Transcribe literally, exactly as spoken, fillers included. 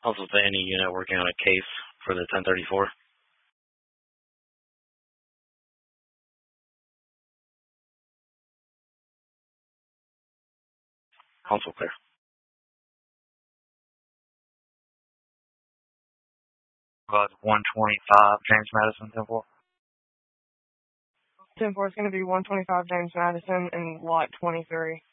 Also, to any unit working on a case for the ten thirty-four. Also clear. About one twenty-five, James Madison, ten four. ten four is going to be one twenty-five James Madison and lot twenty-three.